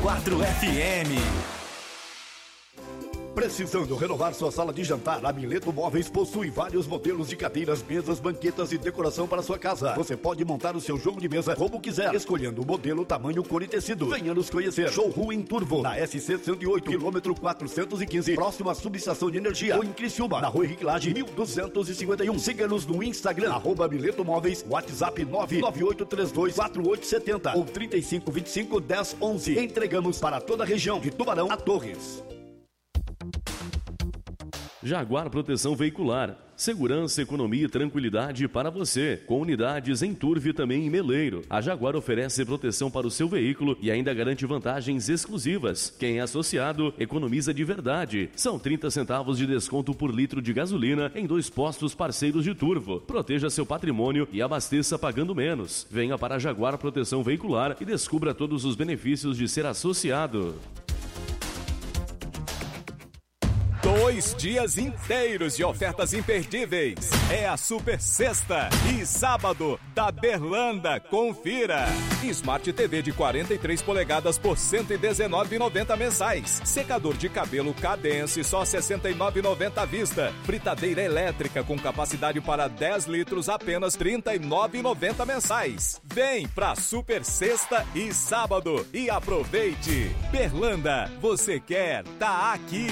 94 FM. Precisando renovar sua sala de jantar? A Mileto Móveis possui vários modelos de cadeiras, mesas, banquetas e decoração para sua casa. Você pode montar o seu jogo de mesa como quiser, escolhendo o modelo, tamanho, cor e tecido. Venha nos conhecer. Showroom em Turvo, na SC 108, quilômetro 415, próximo à subestação de energia. Ou em Criciúma, na Rua Henrique Lage, 1251. Siga-nos no Instagram, @Mileto Móveis, WhatsApp 998324870 ou 3525-1011. Entregamos para toda a região, de Tubarão a Torres. Jaguar Proteção Veicular. Segurança, economia e tranquilidade para você. Com unidades em Turvo e também em Meleiro. A Jaguar oferece proteção para o seu veículo e ainda garante vantagens exclusivas. Quem é associado, economiza de verdade. São 30 centavos de desconto por litro de gasolina em 2 postos parceiros de Turvo. Proteja seu patrimônio e abasteça pagando menos. Venha para a Jaguar Proteção Veicular e descubra todos os benefícios de ser associado. 2 dias inteiros de ofertas imperdíveis. É a Super Sexta e sábado da Berlanda. Confira. Smart TV de 43 polegadas por R$ 119,90 mensais. Secador de cabelo Cadence só R$ 69,90 à vista. Fritadeira elétrica com capacidade para 10 litros apenas R$ 39,90 mensais. Vem pra Super Sexta e sábado e aproveite. Berlanda, você quer, tá aqui.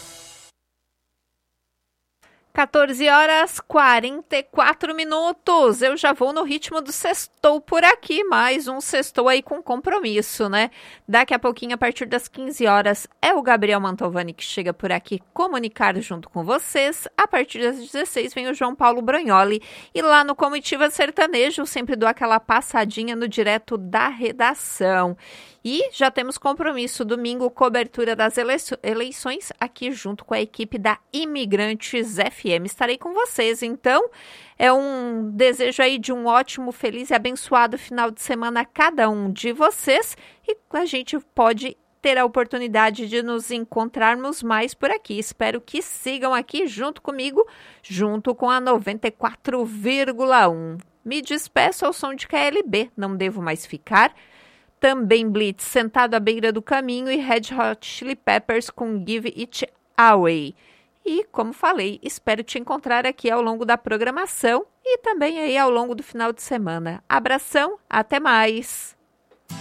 14h44. Eu já vou no ritmo do sextou por aqui, mais um sextou aí com compromisso, né? Daqui a pouquinho, a partir das 15 horas, é o Gabriel Mantovani que chega por aqui comunicar junto com vocês. A partir das 16 vem o João Paulo Bragnoli. E lá no Comitiva Sertanejo, sempre dou aquela passadinha no direto da redação. E já temos compromisso, domingo, cobertura das eleições, aqui junto com a equipe da Imigrantes FM. Estarei com vocês, então, é um desejo aí de um ótimo, feliz e abençoado final de semana a cada um de vocês. E a gente pode ter a oportunidade de nos encontrarmos mais por aqui. Espero que sigam aqui junto comigo, junto com a 94,1. Me despeço ao som de KLB, não devo mais ficar. Também Blitz, Sentado à Beira do Caminho e Red Hot Chili Peppers com Give It Away. E, como falei, espero te encontrar aqui ao longo da programação e também aí ao longo do final de semana. Abração, até mais!